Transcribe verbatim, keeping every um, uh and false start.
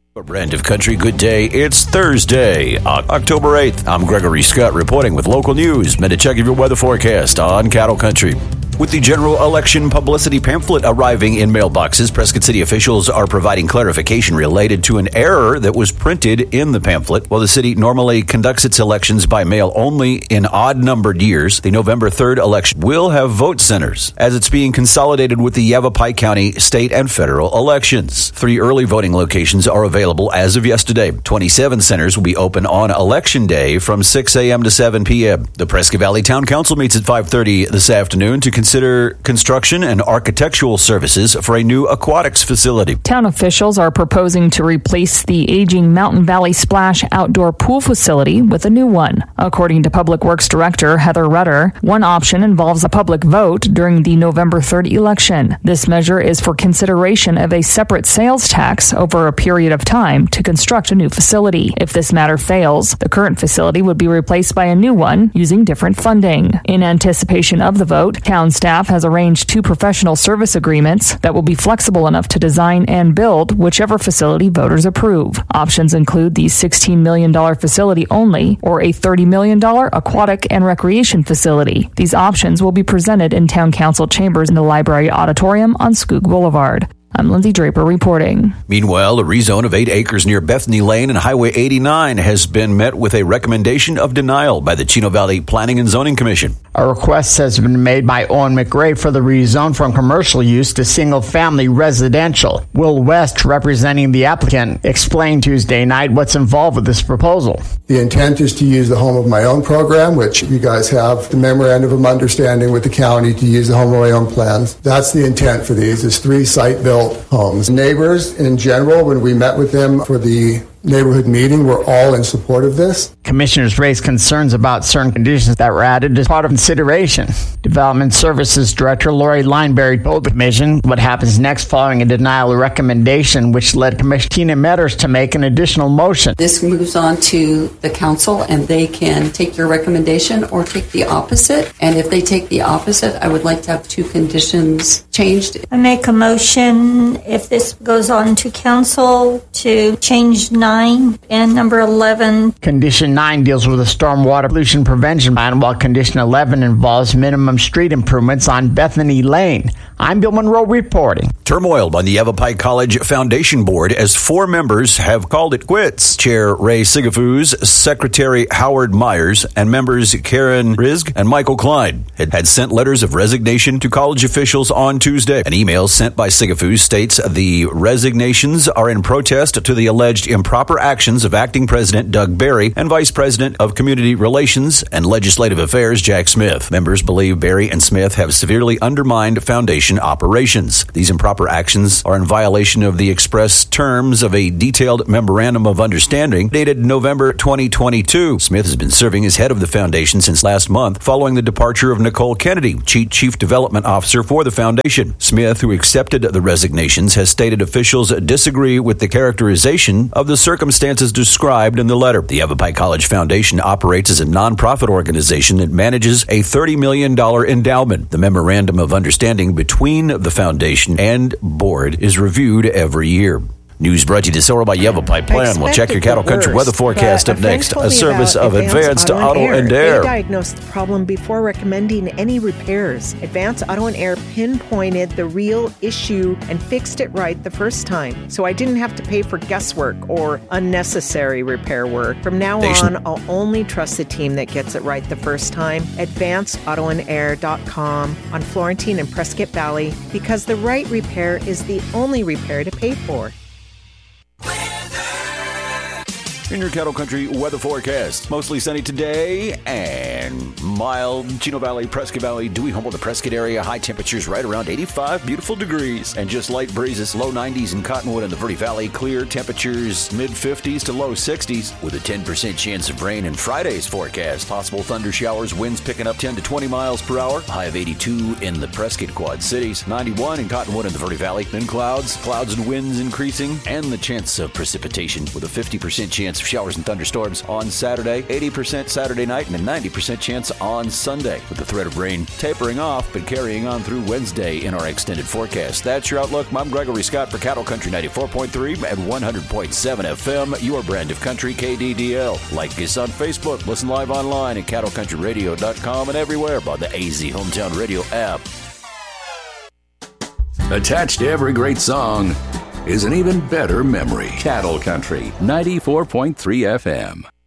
A brand of country, good day. It's Thursday, October eighth. I'm Gregory Scott reporting with local news. Minute check of your weather forecast on Cattle Country. With the general election publicity pamphlet arriving in mailboxes, Prescott City officials are providing clarification related to an error that was printed in the pamphlet. While the city normally conducts its elections by mail only in odd-numbered years, the November third election will have vote centers, as it's being consolidated with the Yavapai County state and federal elections. Three early voting locations are available as of yesterday. twenty-seven centers will be open on Election Day from six a.m. to seven p.m. The Prescott Valley Town Council meets at five thirty this afternoon to consider Consider construction and architectural services for a new aquatics facility. Town officials are proposing to replace the aging Mountain Valley Splash outdoor pool facility with a new one. According to Public Works Director Heather Rutter, one option involves a public vote during the November third election. This measure is for consideration of a separate sales tax over a period of time to construct a new facility. If this matter fails, the current facility would be replaced by a new one using different funding. In anticipation of the vote, town staff has arranged two professional service agreements that will be flexible enough to design and build whichever facility voters approve. Options include the sixteen million dollars facility only or a thirty million dollars aquatic and recreation facility. These options will be presented in town council chambers in the library auditorium on Skoog Boulevard. I'm Lindsay Draper reporting. Meanwhile, a rezone of eight acres near Bethany Lane and Highway eighty-nine has been met with a recommendation of denial by the Chino Valley Planning and Zoning Commission. A request has been made by Owen McRae for the rezone from commercial use to single-family residential. Will West, representing the applicant, explained Tuesday night what's involved with this proposal. The intent is to use the Home of My Own program, which you guys have the memorandum of understanding with the county to use the Home of My Own plans. That's the intent for these, is three site-built homes. Neighbors in general, when we met with them for the neighborhood meeting, were all in support of this. Commissioners raised concerns about certain conditions that were added as part of consideration. Development Services Director Lori Lineberry told the commission what happens next following a denial recommendation, which led Commissioner Tina Metters to make an additional motion. This moves on to the council, and they can take your recommendation or take the opposite. And if they take the opposite, I would like to have two conditions changed. I make a motion, if this goes on to council, to change nine and number eleven. Condition nine deals with a stormwater pollution prevention plan, while condition eleven involves minimum street improvements on Bethany Lane. I'm Bill Monroe reporting. Turmoil on the Yavapai College Foundation Board as four members have called it quits. Chair Ray Sigafus, Secretary Howard Myers, and members Karen Rizk and Michael Klein had, had sent letters of resignation to college officials on Tuesday. An email sent by Sigafus states the resignations are in protest to the alleged improper actions of Acting President Doug Berry and Vice President of Community Relations and Legislative Affairs Jack Smith. Members believe Berry and Smith have severely undermined foundation operations. These improper actions are in violation of the express terms of a detailed memorandum of understanding dated November twenty twenty-two. Smith has been serving as head of the foundation since last month following the departure of Nicole Kennedy, Chief Development Officer for the foundation. Smith, who accepted the resignations, has stated officials disagree with the characterization of the circumstances described in the letter. The Yavapai College Foundation operates as a nonprofit organization that manages a thirty million dollars endowment. The memorandum of understanding between the foundation and board is reviewed every year. News brought to you this hour by Yavapai Plan. We'll check your cattle country weather forecast up next. A service of Advanced Auto and Air. They diagnosed the problem before recommending any repairs. Advanced Auto and Air pinpointed the real issue and fixed it right the first time. So I didn't have to pay for guesswork or unnecessary repair work. From now on, I'll only trust the team that gets it right the first time. advanced auto and air dot com on Florentine and Prescott Valley, because the right repair is the only repair to pay for. In your cattle country weather forecast, mostly sunny today and mild. Chino Valley, Prescott Valley, Dewey, Humboldt, the Prescott area. High temperatures right around eighty-five beautiful degrees. And just light breezes, low nineties in Cottonwood and the Verde Valley. Clear temperatures, mid fifties to low sixties with a ten percent chance of rain in Friday's forecast. Possible thunder showers, winds picking up ten to twenty miles per hour. High of eighty-two in the Prescott Quad Cities. ninety-one in Cottonwood and the Verde Valley. Then clouds, clouds and winds increasing, and the chance of precipitation with a fifty percent chance chance of showers and thunderstorms on Saturday, eighty percent Saturday night, and a ninety percent chance on Sunday, with the threat of rain tapering off but carrying on through Wednesday in our extended forecast. That's your outlook. I'm Gregory Scott for Cattle Country ninety-four point three and one hundred point seven F M, your brand of country, K D D L. Like us on Facebook, listen live online at cattle country radio dot com and everywhere by the A Z Hometown Radio app. Attached to every great song is an even better memory. Cattle Country ninety-four point three F M.